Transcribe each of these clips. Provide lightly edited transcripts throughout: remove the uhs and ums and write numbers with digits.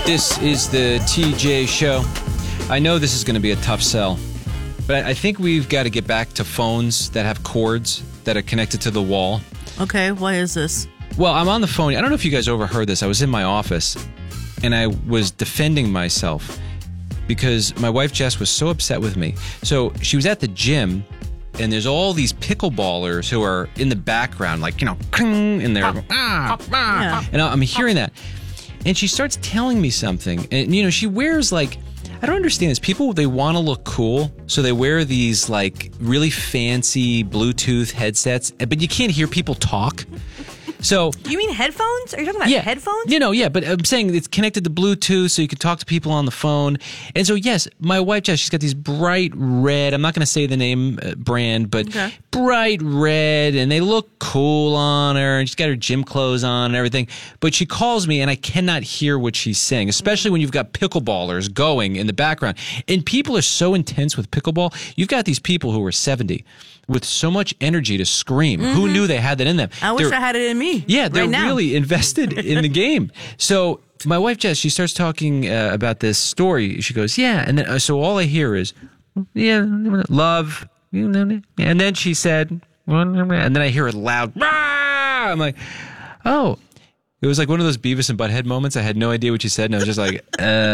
This is the TJ Show. I know this is going to be a tough sell, but I think we've got to get back to phones that have cords that are connected to the wall. Okay, what is this? Well, I'm on the phone. I don't know if you guys overheard this. I was in my office, and I was defending myself because my wife, Jess, was so upset with me. So she was at the gym, and there's all these pickleballers who are in the background, like, and they're, and I'm hearing that. And she starts telling me something. And, she wears, like, I don't understand this. People, they want to look cool, so they wear these, like, really fancy Bluetooth headsets, but you can't hear people talk. So you mean headphones? Are you talking about headphones? Yeah, but I'm saying it's connected to Bluetooth so you can talk to people on the phone. And so, yes, my wife, Jess, she's got these bright red, I'm not going to say the name brand, but bright red, and they look cool on her, and she's got her gym clothes on and everything. But she calls me, and I cannot hear what she's saying, especially when you've got pickleballers going in the background. And people are so intense with pickleball. You've got these people who are 70 with so much energy to scream. Mm-hmm. Who knew they had that in them? I wish I had it in me. Yeah, they're really invested in the game. So my wife, Jess, she starts talking about this story. She goes, yeah. And then, so all I hear is, yeah, love. And then she said, and then I hear it loud. Rah! I'm like, oh. It was like one of those Beavis and Butthead moments. I had no idea what she said. And I was just like,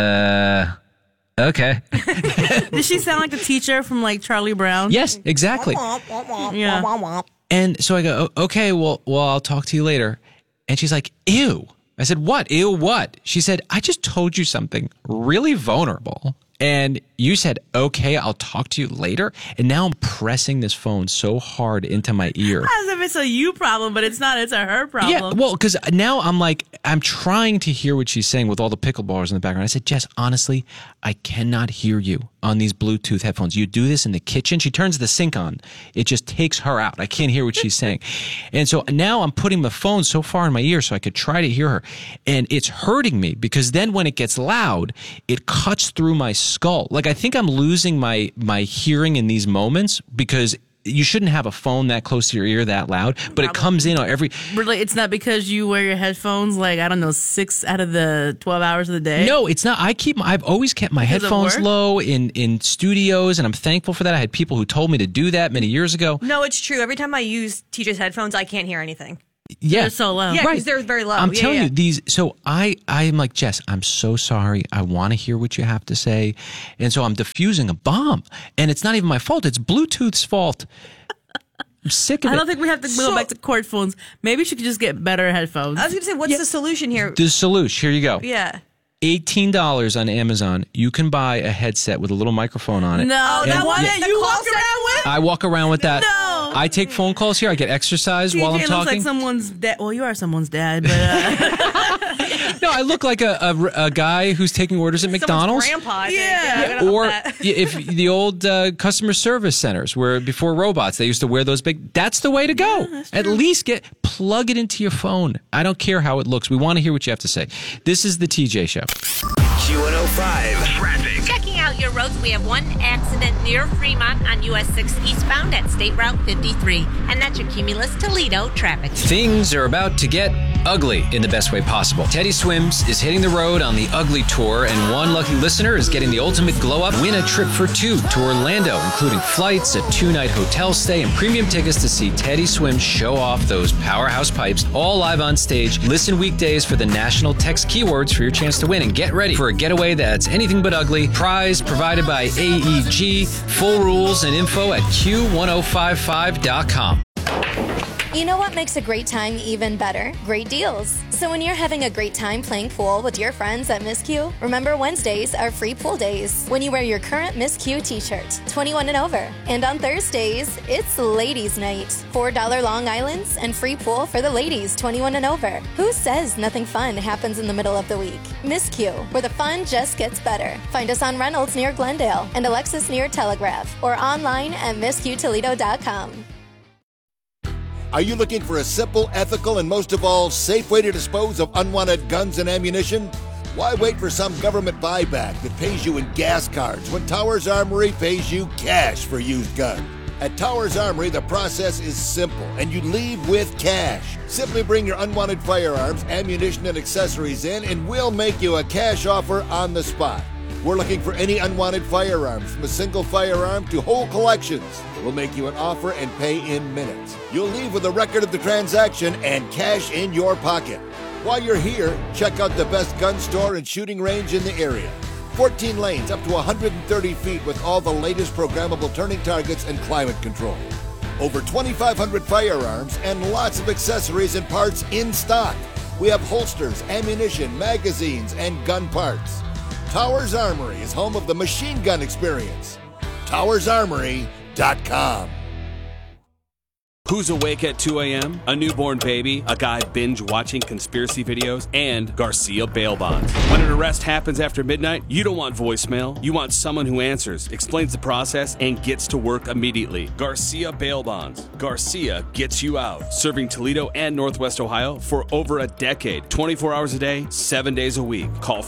okay. Did she sound like the teacher from, like, Charlie Brown? Yes, exactly. Yeah. And so I go, okay, well, I'll talk to you later. And she's like, ew. I said, what? Ew, what? She said, I just told you something really vulnerable. And you said, okay, I'll talk to you later. And now I'm pressing this phone so hard into my ear. As if it's a you problem, but it's not. It's a her problem. Yeah, well, because now I'm trying to hear what she's saying with all the pickleballers in the background. I said, Jess, honestly, I cannot hear you on these Bluetooth headphones. You do this in the kitchen. She turns the sink on. It just takes her out. I can't hear what she's saying. And so now I'm putting the phone so far in my ear so I could try to hear her. And it's hurting me because then when it gets loud, it cuts through my skull. Like, I think I'm losing my hearing in these moments because you shouldn't have a phone that close to your ear that loud, but it comes in on every... Really, it's not because you wear your headphones, like, I don't know, 6 out of the 12 hours of the day? No, it's not. I've always kept my headphones low in studios, and I'm thankful for that. I had people who told me to do that many years ago. No, it's true. Every time I use TJ's headphones, I can't hear anything. Yeah. They're so low. Yeah, because they're very low. I'm telling you, these. So I'm like, Jess, I'm so sorry. I want to hear what you have to say. And so I'm diffusing a bomb. And it's not even my fault. It's Bluetooth's fault. I'm sick of it. I don't think we have to go back to cord phones. Maybe she could just get better headphones. I was going to say, what's the solution here? The solution, here you go. Yeah. $18 on Amazon. You can buy a headset with a little microphone on it. No, that one that you walk around with? I walk around with that. No. I take phone calls here. I get exercise while I'm TJ talking. looks like someone's dad. Well, you are someone's dad, but... No, I look like a guy who's taking orders at McDonald's. Grandpa, I think. Yeah. Or if the old customer service centers where before robots, they used to wear those big... That's the way to go. Yeah, at least plug it into your phone. I don't care how it looks. We want to hear what you have to say. This is the TJ Show. Q105 traffic. Checking out your roads, we have one accident near Fremont on US 6 eastbound at State Route 53. And that's your Cumulus Toledo traffic. Things are about to get ugly in the best way possible. Teddy Swims is hitting the road on the Ugly Tour, and one lucky listener is getting the ultimate glow-up. Win a trip for 2 to Orlando, including flights, a 2-night hotel stay, and premium tickets to see Teddy Swims show off those powerhouse pipes, all live on stage. Listen weekdays for the national text keywords for your chance to win, and get ready for a getaway that's anything but ugly. Prize provided by AEG. Full rules and info at Q1055.com. You know what makes a great time even better? Great deals. So when you're having a great time playing pool with your friends at Miss Q, remember Wednesdays are free pool days when you wear your current Miss Q t-shirt, 21 and over. And on Thursdays, it's Ladies Night. $4 Long Islands and free pool for the ladies, 21 and over. Who says nothing fun happens in the middle of the week? Miss Q, where the fun just gets better. Find us on Reynolds near Glendale and Alexis near Telegraph, or online at MissQToledo.com. Are you looking for a simple, ethical, and most of all, safe way to dispose of unwanted guns and ammunition? Why wait for some government buyback that pays you in gas cards when Towers Armory pays you cash for used guns? At Towers Armory, the process is simple, and you leave with cash. Simply bring your unwanted firearms, ammunition, and accessories in, and we'll make you a cash offer on the spot. We're looking for any unwanted firearms, from a single firearm to whole collections. We'll make you an offer and pay in minutes. You'll leave with a record of the transaction and cash in your pocket. While you're here, check out the best gun store and shooting range in the area. 14 lanes up to 130 feet with all the latest programmable turning targets and climate control. Over 2,500 firearms and lots of accessories and parts in stock. We have holsters, ammunition, magazines, and gun parts. Towers Armory is home of the machine gun experience. TowersArmory.com. Who's awake at 2 a.m.? A newborn baby, a guy binge-watching conspiracy videos, and Garcia bail bonds. When an arrest happens after midnight, you don't want voicemail. You want someone who answers, explains the process, and gets to work immediately. Garcia bail bonds. Garcia gets you out. Serving Toledo and Northwest Ohio for over a decade. 24 hours a day, 7 days a week. Call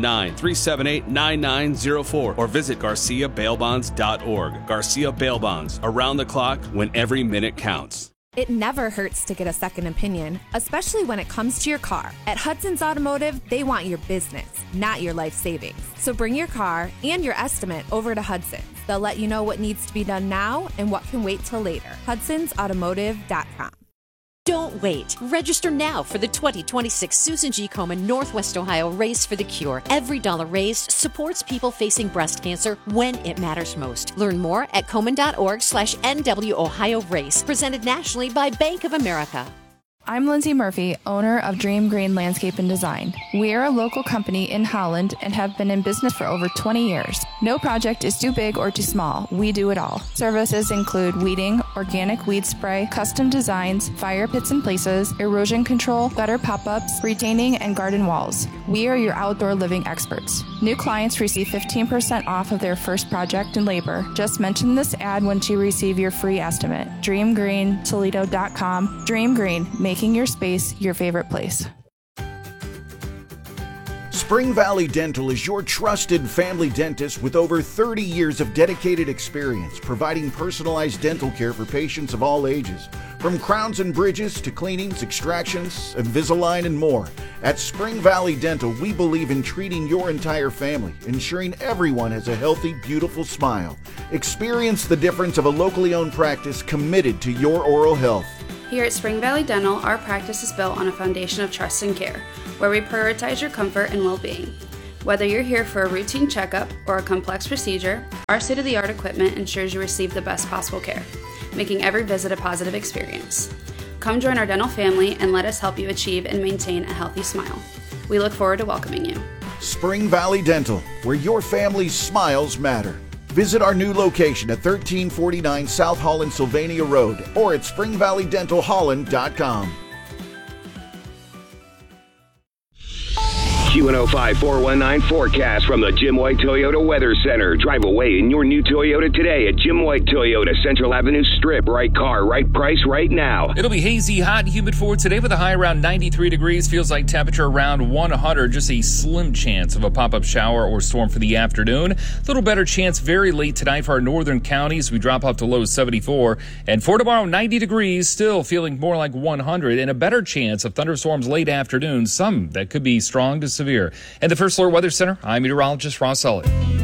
419-378-9904 or visit GarciaBailBonds.org. Garcia Bail Bonds. Around the clock when every minute counts. It never hurts to get a second opinion, especially when it comes to your car. At Hudson's Automotive, they want your business, not your life savings. So bring your car and your estimate over to Hudson's. They'll let you know what needs to be done now and what can wait till later. Hudson'sAutomotive.com. Don't wait. Register now for the 2026 Susan G. Komen Northwest Ohio Race for the Cure. Every dollar raised supports people facing breast cancer when it matters most. Learn more at Komen.org/NW Ohio Race. Presented nationally by Bank of America. I'm Lindsay Murphy, owner of Dream Green Landscape and Design. We are a local company in Holland and have been in business for over 20 years. No project is too big or too small. We do it all. Services include weeding, organic weed spray, custom designs, fire pits and places, erosion control, gutter pop-ups, retaining, and garden walls. We are your outdoor living experts. New clients receive 15% off of their first project and labor. Just mention this ad once you receive your free estimate. DreamGreenToledo.com. Dream Green, making your space your favorite place. Spring Valley Dental is your trusted family dentist with over 30 years of dedicated experience providing personalized dental care for patients of all ages. From crowns and bridges to cleanings, extractions, Invisalign, and more. At Spring Valley Dental, we believe in treating your entire family, ensuring everyone has a healthy, beautiful smile. Experience the difference of a locally owned practice committed to your oral health. Here at Spring Valley Dental, our practice is built on a foundation of trust and care, where we prioritize your comfort and well-being. Whether you're here for a routine checkup or a complex procedure, our state-of-the-art equipment ensures you receive the best possible care, making every visit a positive experience. Come join our dental family and let us help you achieve and maintain a healthy smile. We look forward to welcoming you. Spring Valley Dental, where your family's smiles matter. Visit our new location at 1349 South Holland Sylvania Road or at springvalleydentalholland.com. Q105 419 forecast from the Jim White Toyota Weather Center. Drive away in your new Toyota today at Jim White Toyota, Central Avenue Strip. Right car, right price, right now. It'll be hazy, hot, and humid for today with a high around 93 degrees. Feels like temperature around 100. Just a slim chance of a pop-up shower or storm for the afternoon. A little better chance very late tonight for our northern counties. We drop up to low 74. And for tomorrow, 90 degrees, still feeling more like 100. And a better chance of thunderstorms late afternoon, some that could be strong to severe. And the First Alert Weather Center, I'm meteorologist Ross Sully.